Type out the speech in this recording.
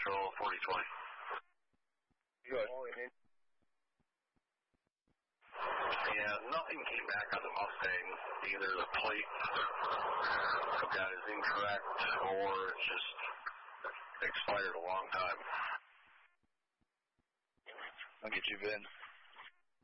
Control 4020. Good. Yeah, nothing came back on the Mustang. Either the plate I've got is incorrect or it's just expired a long time. I'll get you, Ben.